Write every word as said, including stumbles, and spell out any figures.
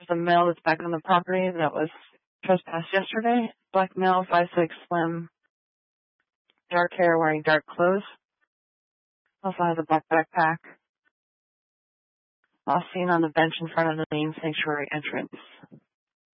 There's a male that's back on the property that was trespassed yesterday. Black male, five six, slim, dark hair, wearing dark clothes. Also has a black backpack. Last seen on the bench in front of the main sanctuary entrance.